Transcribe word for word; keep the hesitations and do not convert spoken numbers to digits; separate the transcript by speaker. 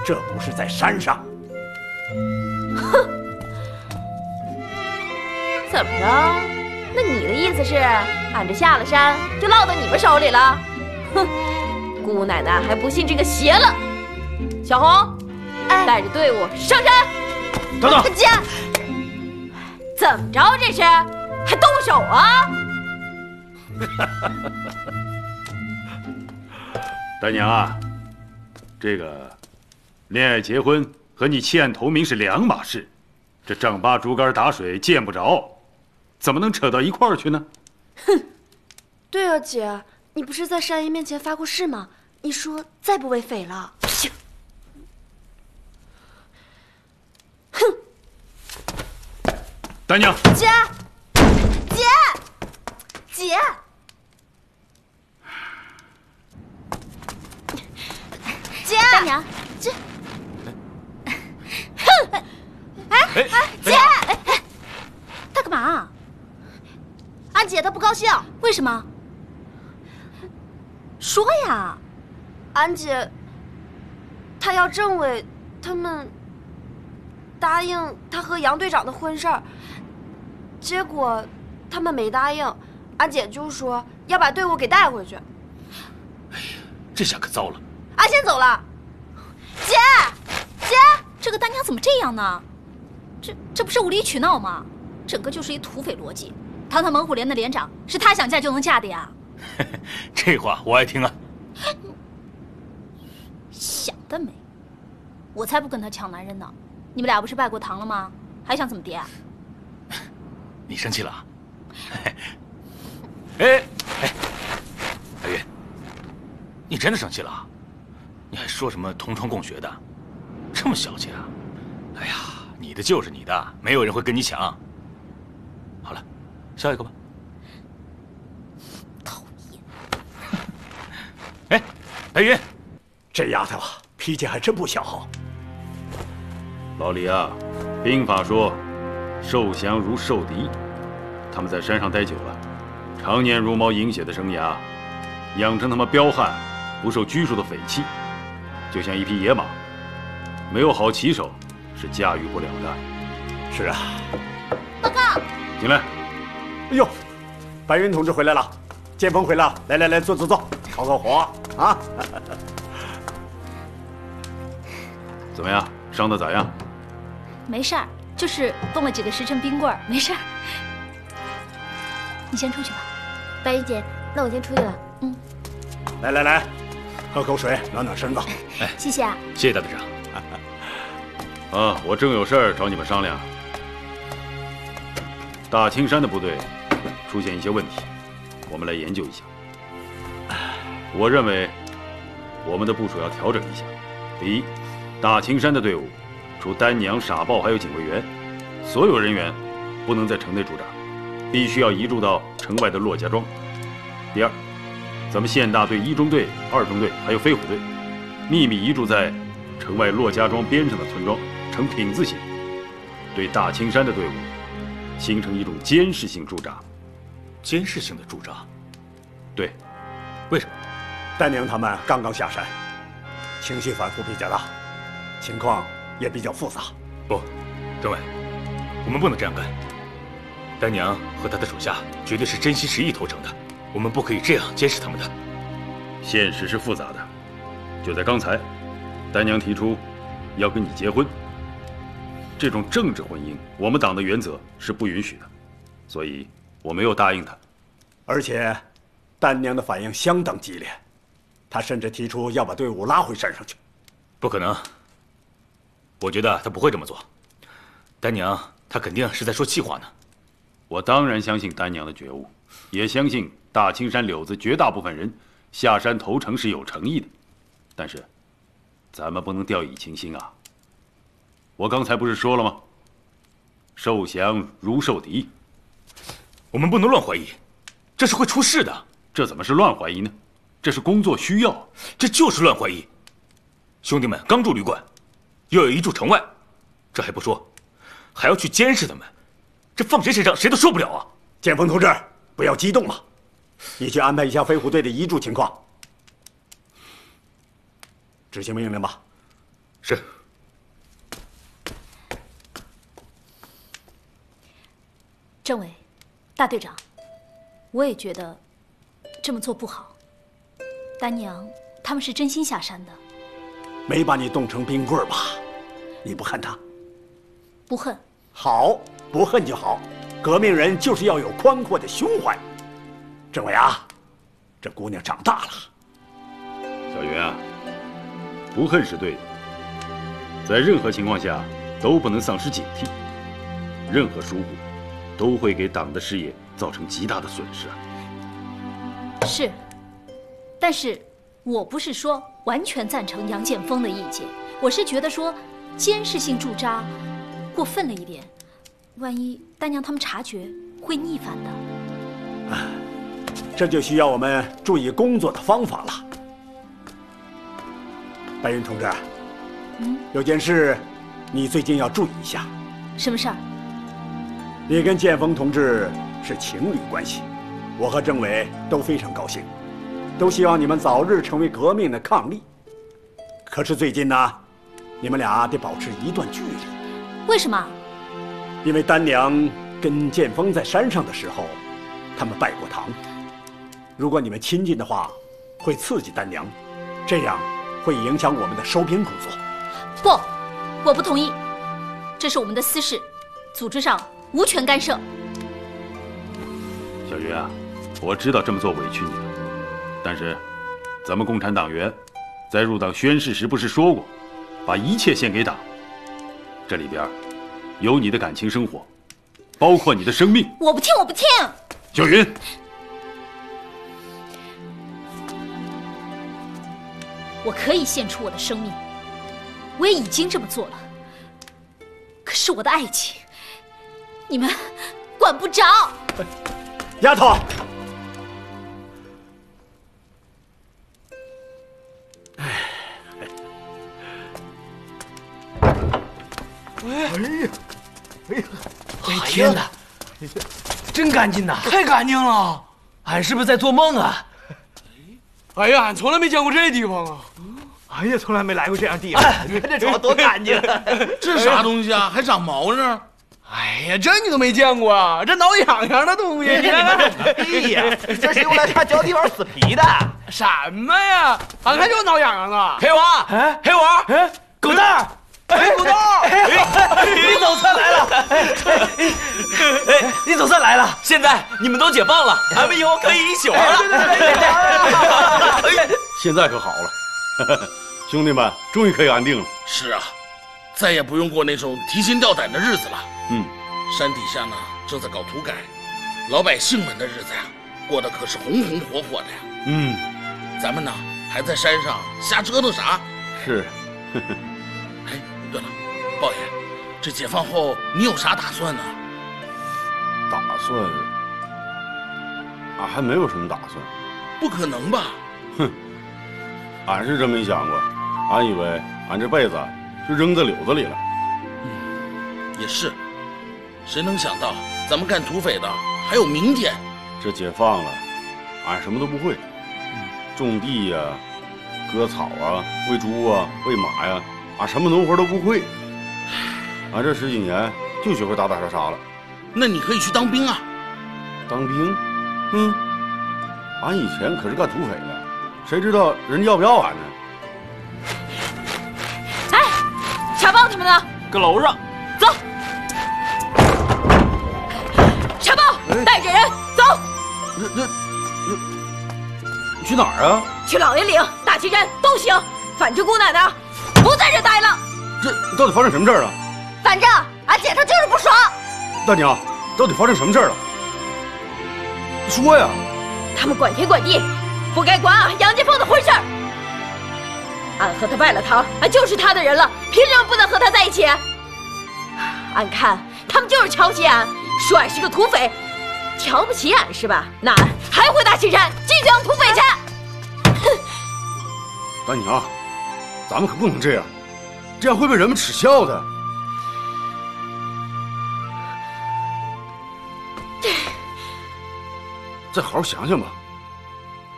Speaker 1: 这不是在山上。
Speaker 2: 哼，怎么着？那你的意思是，俺这下了山就落到你们手里了？哼，姑奶奶还不信这个邪了。小红，哎，带着队伍上山。
Speaker 3: 等等，
Speaker 2: 姐，怎么着这是？还动手啊？
Speaker 4: 大娘啊，这个恋爱结婚和你弃暗投明是两码事，这丈八竹竿打水见不着，怎么能扯到一块儿去呢？
Speaker 5: 哼，对啊，姐，你不是在山姨面前发过誓吗？你说再不为匪了。
Speaker 2: 哼，
Speaker 4: 大娘，
Speaker 5: 姐，姐，姐。姐，
Speaker 2: 大娘，
Speaker 5: 这，
Speaker 2: 哼，
Speaker 5: 哎哎，姐，哎哎，
Speaker 2: 他干嘛？
Speaker 5: 俺姐她不高兴，
Speaker 2: 为什么？说呀，
Speaker 5: 俺姐，她要政委他们答应她和杨队长的婚事儿，结果他们没答应，俺姐就说要把队伍给带回去。
Speaker 3: 哎呀，这下可糟了。
Speaker 5: 俺先走了。姐，姐，
Speaker 2: 这个大娘怎么这样呢？这这不是无理取闹吗？整个就是一土匪逻辑。堂堂猛虎连的连长，是他想嫁就能嫁的呀？
Speaker 3: 这话我爱听啊。
Speaker 2: 想得美！我才不跟他抢男人呢。你们俩不是拜过堂了吗？还想怎么跌啊？
Speaker 3: 你生气了啊？哎哎，白云，你真的生气了？你还说什么同窗共学的，这么小气啊？哎呀，你的就是你的，没有人会跟你抢。好了，笑一个吧。
Speaker 2: 讨厌！
Speaker 3: 哎，白云，
Speaker 1: 这丫头啊，脾气还真不小。
Speaker 4: 老李啊，兵法说，受降如受敌。他们在山上待久了，常年茹毛饮血的生涯，养成他们彪悍、不受拘束的匪气，就像一匹野马，没有好骑手是驾驭不了的。
Speaker 1: 是啊。
Speaker 2: 报告。
Speaker 4: 进来。
Speaker 1: 哎呦，白云同志回来了，剑锋回来了，来来来，坐坐坐，烤烤火啊。
Speaker 4: 怎么样，伤得咋样？
Speaker 2: 没事儿，就是动了几个时辰冰棍儿，没事儿。你先出去吧。
Speaker 5: 白云姐，那我先出去了。
Speaker 2: 嗯。
Speaker 1: 来来来，喝口水，暖暖身子。
Speaker 3: 哎，
Speaker 2: 谢谢啊。
Speaker 3: 谢谢大队
Speaker 4: 长。啊，我正有事儿找你们商量。大青山的部队出现一些问题，我们来研究一下。我认为我们的部署要调整一下。第一，大青山的队伍除丹娘、傻豹还有警卫员，所有人员不能在城内驻扎，必须要移驻到城外的骆家庄。第二，咱们县大队一中队、二中队还有飞虎队，秘密移驻在城外骆家庄边上的村庄，呈品字形，对大青山的队伍形成一种监视性驻扎。
Speaker 3: 监视性的驻扎？
Speaker 4: 对。
Speaker 3: 为什么？
Speaker 1: 丹娘他们刚刚下山，情绪反复比较大，情况也比较复杂。
Speaker 3: 不，政委，我们不能这样干。丹娘和他的手下绝对是真心实意投诚的，我们不可以这样监视他们的。
Speaker 4: 现实是复杂的，就在刚才，丹娘提出要跟你结婚。这种政治婚姻，我们党的原则是不允许的，所以我没有答应她。
Speaker 1: 而且，丹娘的反应相当激烈，她甚至提出要把队伍拉回山上去。
Speaker 3: 不可能，我觉得她不会这么做。丹娘她肯定是在说气话呢。
Speaker 4: 我当然相信丹娘的觉悟，也相信大青山柳子绝大部分人下山投诚是有诚意的，但是，咱们不能掉以轻心啊。我刚才不是说了吗？受降如受敌。
Speaker 3: 我们不能乱怀疑，这是会出事的。
Speaker 4: 这怎么是乱怀疑呢？这是工作需要。
Speaker 3: 这就是乱怀疑。兄弟们刚住旅馆，又有一住城外，这还不说，还要去监视他们，这放谁身上谁都受不了啊！
Speaker 1: 剑锋同志，不要激动了，你去安排一下飞虎队的移驻情况，执行命令吧。
Speaker 4: 是。
Speaker 6: 政委，大队长，我也觉得这么做不好。丹娘他们是真心下山的，
Speaker 1: 没把你冻成冰棍吧？你不恨他？
Speaker 6: 不恨。
Speaker 1: 好，不恨就好。革命人就是要有宽阔的胸怀。政委啊，这姑娘长大了。
Speaker 4: 小云啊，不恨是对的，在任何情况下都不能丧失警惕，任何疏忽都会给党的事业造成极大的损失啊。
Speaker 6: 是，但是我不是说完全赞成杨建锋的意见，我是觉得说监视性驻扎过分了一点，万一丹娘他们察觉会逆反的。
Speaker 1: 啊，这就需要我们注意工作的方法了。白云同志，
Speaker 6: 嗯，
Speaker 1: 有件事你最近要注意一下。
Speaker 6: 什么事儿？
Speaker 1: 你跟建锋同志是情侣关系，我和政委都非常高兴，都希望你们早日成为革命的伉俪。可是最近呢，你们俩得保持一段距离。
Speaker 6: 为什么？
Speaker 1: 因为丹娘跟建锋在山上的时候，他们拜过堂。如果你们亲近的话，会刺激丹娘，这样会影响我们的收编工作。
Speaker 6: 不，我不同意，这是我们的私事，组织上无权干涉。
Speaker 4: 小云啊，我知道这么做委屈你了，但是咱们共产党员在入党宣誓时不是说过，把一切献给党？这里边有你的感情生活，包括你的生命。
Speaker 6: 我不听，我不听。
Speaker 4: 小云，
Speaker 6: 我可以献出我的生命，我也已经这么做了。可是我的爱情，你们管不着。
Speaker 1: 丫头，
Speaker 7: 哎呀，哎呀，哎天哪，真干净呐，太干净了！俺是不是在做梦啊？
Speaker 8: 哎呀，俺从来没见过这地方啊！
Speaker 7: 俺也从来没来过这样地方。你看这床多干净！
Speaker 8: 这啥东西啊？还长毛呢？哎呀，这你都没见过啊！这挠痒痒的东西，你看看。
Speaker 7: 屁呀！这是用来擦脚底板死皮的。
Speaker 8: 什么呀？俺看就挠痒痒的。
Speaker 7: 黑娃，黑娃，狗蛋儿。哎，狗蛋儿，你总算来了！哎，你总算来了！现在你们都解放了，俺们以后可以一起玩了。
Speaker 4: 对对对！现在可好了，兄弟们终于可以安定了。
Speaker 9: 是啊，再也不用过那种提心吊胆的日子了。
Speaker 4: 嗯，
Speaker 9: 山底下呢正在搞土改，老百姓们的日子呀，过得可是红红火火的呀。
Speaker 4: 嗯，
Speaker 9: 咱们呢还在山上瞎折腾啥？
Speaker 4: 是。
Speaker 9: 哎，对了，豹爷，这解放后你有啥打算呢？
Speaker 4: 打算？俺还没有什么打算。
Speaker 9: 不可能吧？
Speaker 4: 哼，俺是真没想过，俺以为俺这辈子就扔在柳子里了。
Speaker 9: 嗯，也是，谁能想到咱们干土匪的还有明天？
Speaker 4: 这解放了，俺什么都不会，种地呀、割草啊、喂猪啊、喂马呀。俺什么农活都不会，俺这十几年就学会打打杀杀了。
Speaker 9: 那你可以去当兵啊！
Speaker 4: 当兵？嗯，俺以前可是干土匪的，谁知道人家要不要俺呢？
Speaker 2: 哎，查报他们呢？
Speaker 7: 搁楼上。
Speaker 2: 走。查报，带着人走。
Speaker 4: 这这这，去哪儿啊？
Speaker 2: 去老爷岭、大旗山都行，反正姑奶奶不在这待了。
Speaker 4: 这到底发生什么事儿了？
Speaker 5: 反正俺姐她就是不爽。
Speaker 4: 大娘，到底发生什么事儿了？说呀！
Speaker 2: 他们管天管地，不该管俺杨建锋的婚事儿。俺和他拜了堂，俺就是他的人了，凭什么不能和他在一起？俺看他们就是瞧不起俺，说俺是个土匪。瞧不起俺是吧？那俺还回大青山继续当土匪去。哼！
Speaker 4: 大娘，咱们可不能这样，这样会被人们耻笑的。再好好想想吧。